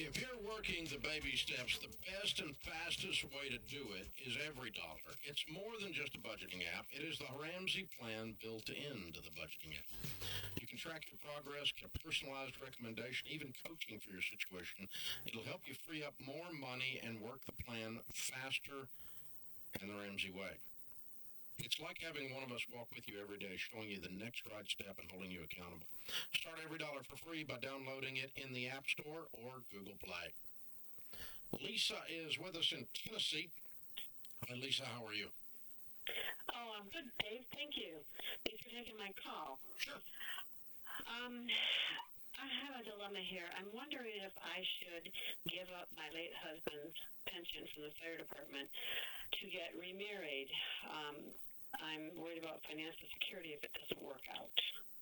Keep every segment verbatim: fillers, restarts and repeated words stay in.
If you're working the baby steps, the best and fastest way to do it is Every Dollar. It's more than just a budgeting app. It is the Ramsey plan built into the budgeting app. You can track your progress, get a personalized recommendation, even coaching for your situation. It'll help you free up more money and work the plan faster and the Ramsey way. It's like having one of us walk with you every day, showing you the next right step and holding you accountable. Start Every Dollar for free by downloading it in the App Store or Google Play. Lisa is with us in Tennessee. Hi, Lisa. How are you? Oh, I'm good, Dave. Thank you. Thanks for taking my call. Sure. Um, I have a dilemma here. I'm wondering if I should give up my late husband's pension from the fire department to get remarried. Um, I'm worried about financial security if it doesn't work out.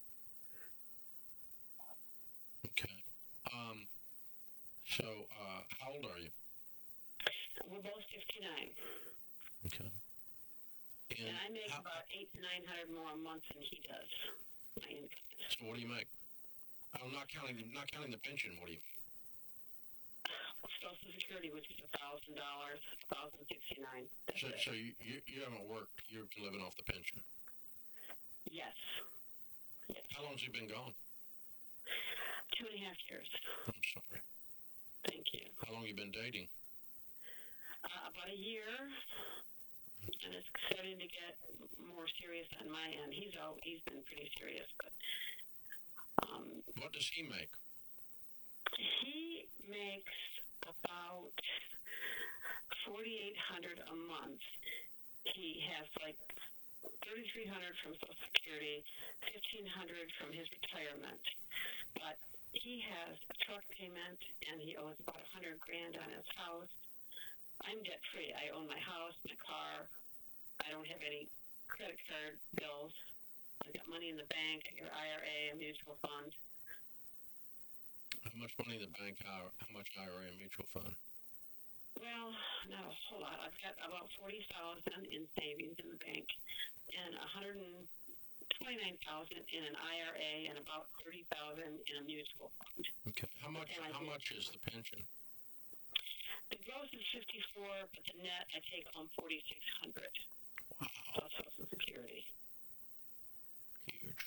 Okay. Um, so, uh, how old are you? We're both fifty-nine. Okay. And, And I make how, about eight to nine hundred more a month than he does. My income. so what do you make? I'm not counting, not counting the pension. What do you make? Social Security, which is a thousand dollars, thousand sixty-nine. So, so you, you, you haven't worked. You're living off the pension. Yes. Yes. How long has he been gone? Two and a half years. I'm sorry. Thank you. How long you been dating? Uh, about a year, and it's starting to get more serious on my end. He's all, he's been pretty serious, but um, What does he make? he makes about forty-eight hundred a month. He has like thirty-three hundred from Social Security, fifteen hundred from his retirement, but he has a truck payment and he owes about a hundred grand on his house. I'm debt free. I own my house, my car. I don't have any credit card bills. I've got money in the bank, your I R A, a mutual fund. How much money in the bank? How, how much I R A and mutual fund? Well, not a whole lot. I've got about forty thousand in savings in the bank, and one hundred twenty-nine thousand in an I R A, and about thirty thousand in a mutual fund. Okay. How much? And I How think- much is the pension? The gross is fifty-four, but the net I take home forty-six hundred Wow, plus Social Security. huge.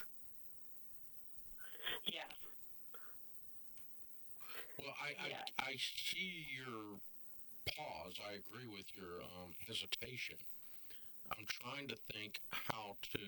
Yeah. Well, I, Yeah. I, I see your pause. I agree with your um, hesitation. I'm trying to think how to,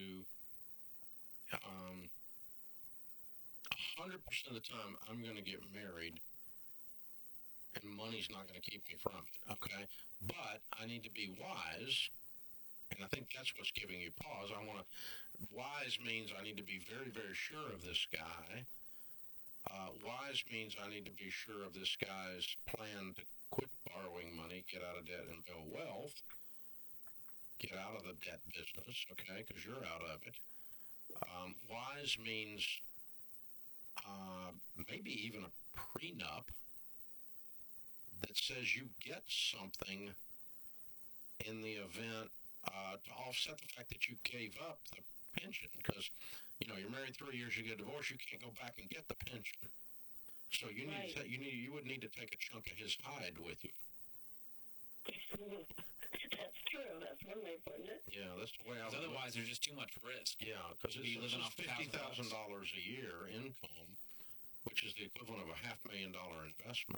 um, one hundred percent of the time, I'm going to get married, and money's not going to keep me from it, okay? But I need to be wise, and I think that's what's giving you pause. I want to, wise means I need to be very, very sure of this guy. Uh, wise means I need to be sure of this guy's plan to quit borrowing money, get out of debt, and build wealth. Get out of the debt business, okay, because you're out of it. Um, wise means uh, maybe even a prenup that says you get something in the event uh, to offset the fact that you gave up the pension, because you know you're married three years, you get a divorce, you can't go back and get the pension. So you need Right. to ta- you need you would need to take a chunk of his hide with you. That's true. That's one way of putting it. Yeah, that's the way I. Because would look. otherwise, there's just too much risk. Yeah, because You'd be it's living off fifty thousand $1,000 dollars a year income, which is the equivalent of a half million dollar investment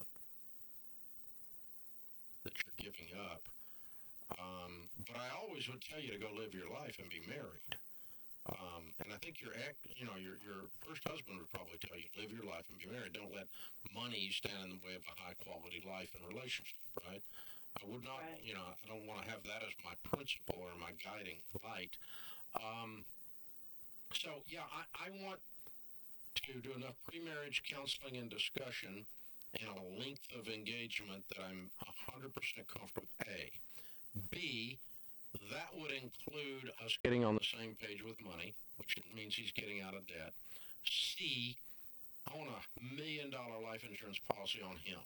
that you're giving up. Um, but I always would tell you to go live your life and be married. Um, and I think your act, you know, your your first husband would probably tell you live your life and be married. Don't let money stand in the way of a high quality life and relationship. Right? I would not, Right. you know, I don't want to have that as my principle or my guiding light. Um, so yeah, I, I want to do enough pre-marriage counseling and discussion and a length of engagement that I'm one hundred percent comfortable with. A. B, that would include us getting on the same page with money, which means he's getting out of debt. C, I want a million dollar life insurance policy on him.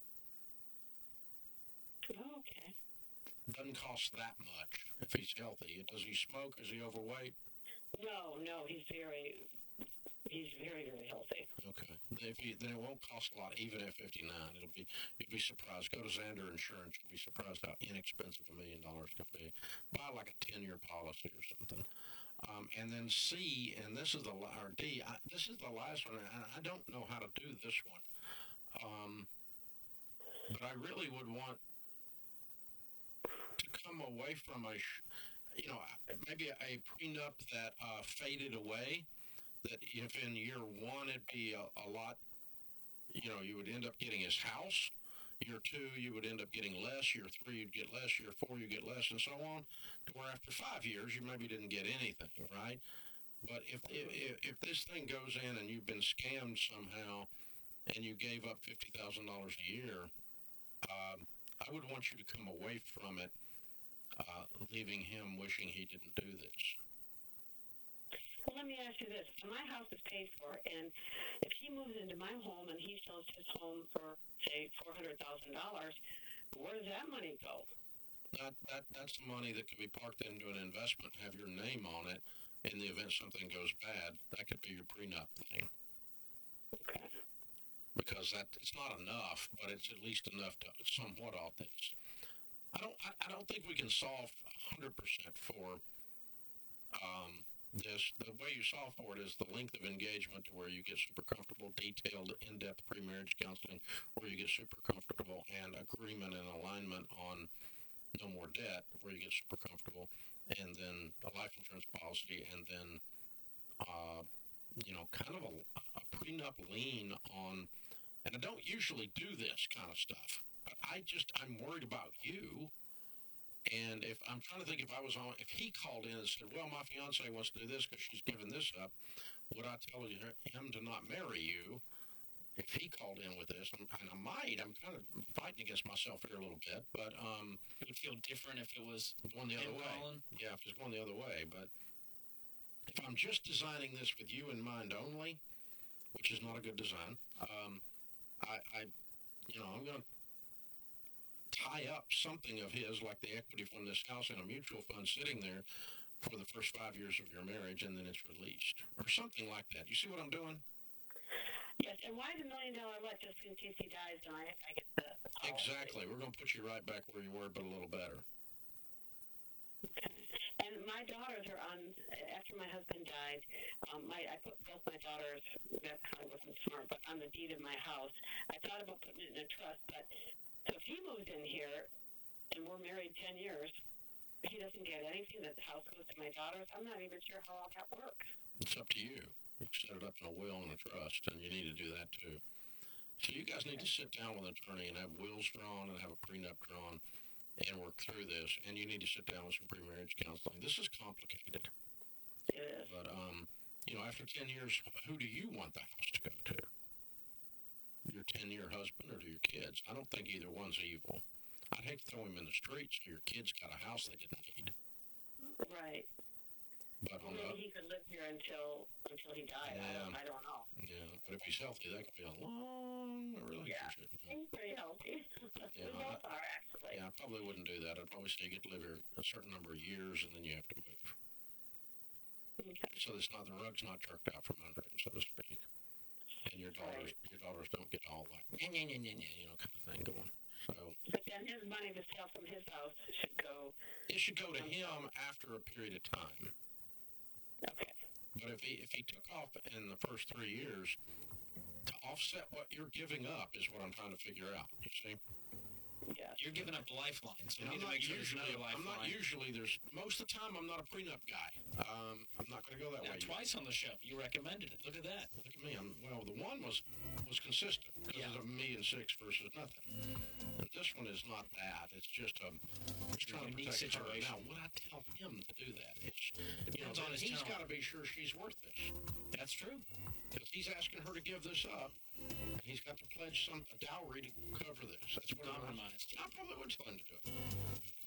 Oh, okay. Doesn't cost that much if he's healthy. Does he smoke? Is he overweight? No, no, he's very, he's very, very healthy. Okay. If you, then it won't cost a lot, even at fifty-nine. It'll be you'll be surprised. Go to Zander Insurance. You'll be surprised how inexpensive a million dollars can be. Buy like a ten-year policy or something. Um, and then C, and this is the or D. I, this is the last one, and I don't know how to do this one. Um, but I really would want to come away from a, you know, maybe a prenup that uh, faded away. That if in year one it'd be a, a lot, you know, you would end up getting his house. Year two, you would end up getting less. Year three, you'd get less. Year four, you get less, and so on. To where after five years, you maybe didn't get anything, right? But if if, if this thing goes in and you've been scammed somehow, and you gave up fifty thousand dollars a year, um, I would want you to come away from it, uh, leaving him wishing he didn't do this. Well, let me ask you this. My house is paid for, and if he moves into my home and he sells his home for, say, four hundred thousand dollars, where does that money go? That, that That's money that could be parked into an investment, have your name on it, in the event something goes bad. That could be your prenup thing. Okay. Because that it's not enough, but it's at least enough to somewhat all this. I don't I, I don't think we can solve one hundred percent for um, this. The way you solve for it is the length of engagement, to where you get super comfortable, detailed, in-depth pre-marriage counseling, where you get super comfortable, and agreement and alignment on no more debt, where you get super comfortable, and then a life insurance policy, and then uh, you know, kind of a, a prenup lien on. And I don't usually do this kind of stuff, but I just I'm worried about you. And if I'm trying to think, if I was on, if he called in and said, well, my fiance wants to do this because she's given this up, would I tell him to not marry you? If he called in with this, and I might, I'm kind of fighting against myself here a little bit, but um, it would feel different if it was going the other way. Calling. Yeah, if it's going the other way. But if I'm just designing this with you in mind only, which is not a good design, um, I, I, you know, I'm going to tie up something of his, like the equity from this house, in a mutual fund sitting there for the first five years of your marriage, and then it's released, or something like that. You see what I'm doing? Yes, and why the million dollar let, just in case he dies and I, I get the, the policy? Exactly. We're going to put you right back where you were, but a little better. Okay. And my daughters are on, after my husband died, um, my I put both my daughters, that probably wasn't smart, but on the deed of my house. I thought about putting it in a trust, but so if he moves in here and we're married ten years, he doesn't get anything, that the house goes to my daughters. I'm not even sure how all that works. It's up to you. You can set it up in a will and a trust, and you need to do that too. So you guys need to sit down with an attorney and have wills drawn and have a prenup drawn and work through this. And you need to sit down with some pre-marriage counseling. This is complicated. It is. But, um, you know, after ten years, who do you want the house to go to? Your ten-year husband or to your kids? I don't think either one's evil. I'd hate to throw him in the streets so your kids got a house they didn't need. Right. But Well, on the, maybe he could live here until until he died. I, don't, Yeah. I don't know. yeah, but if he's healthy, that could be a long relationship. He's pretty healthy. Yeah, We both are, actually. Yeah, I probably wouldn't do that. I'd probably say you get to live here a certain number of years, and then you have to move. Okay. So it's not, the rug's not jerked out from under him, so to speak. And your daughters, your daughters don't get all like, yeah, yeah, yeah, yeah, yeah, you know, kind of thing going. So But then his money to sell from his house should go. it should go to him after a period of time. Okay. But if he if he took off in the first three years, to offset what you're giving up is what I'm trying to figure out. You see? Yeah. You're giving up lifelines. So And you I'm need to not make sure there's usually, another I'm not lifeline. usually, there's, most of the time I'm not a prenup guy. Um, I'm not going to go that Now, way. twice on the show, you recommended it. Look at that. Look at me. I'm, well, the one was was consistent because Yeah. of me and six versus nothing. And this one is not that. It's just a it's trying to Unique protect her. situation. Now, would I tell him to do that? It's, you know, depends on his he's tone. got to be sure she's worth this. That's true. Because he's asking her to give this up, and he's got to pledge some a dowry to cover this. That's what I'm- Compromised. I probably would tell him to do it.